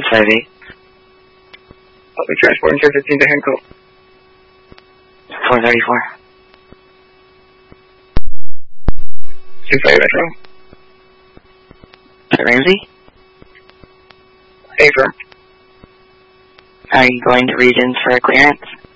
658. Public transport in 15 to Hancock. 434. 658 Metro. Is it Ramsey? Affirm. Are you going to Regions for a clearance?